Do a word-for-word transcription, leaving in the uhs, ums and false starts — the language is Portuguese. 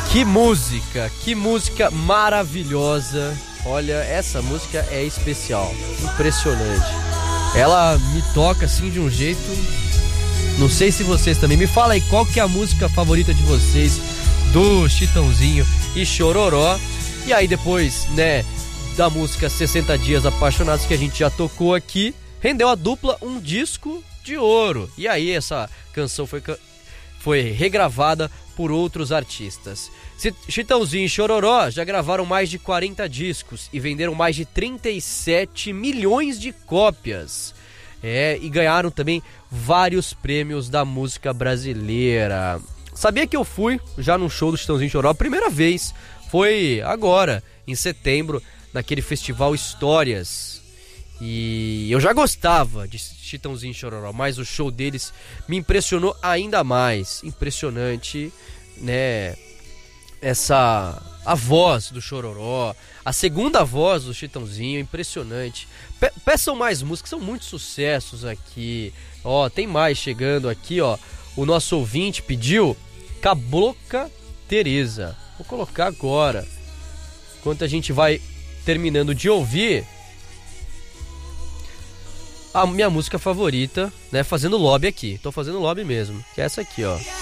Que música, que música maravilhosa. Olha, essa música é especial, impressionante. Ela me toca assim de um jeito. Não sei se vocês também. Me fala aí qual que é a música favorita de vocês do Chitãozinho e Chororó. E aí depois, né, da música sessenta Dias Apaixonados, que a gente já tocou aqui, rendeu a dupla um disco de ouro. E aí essa canção foi, foi regravada por outros artistas. Chitãozinho e Chororó já gravaram mais de quarenta discos e venderam mais de trinta e sete milhões de cópias. É, e ganharam também vários prêmios da música brasileira. Sabia que eu fui já num show do Chitãozinho e Chororó a primeira vez? Foi agora, em setembro, naquele festival Histórias. E eu já gostava de Chitãozinho e Chororó, mas o show deles me impressionou ainda mais. Impressionante, né? Essa... a voz do Chororó, a segunda voz do Chitãozinho, impressionante. Pe- peçam mais músicas, são muitos sucessos aqui. Ó, tem mais chegando aqui, ó. O nosso ouvinte pediu Cabocla Teresa. Vou colocar agora, enquanto a gente vai terminando de ouvir a minha música favorita, né? Fazendo lobby aqui. Tô fazendo lobby mesmo, que é essa aqui, ó.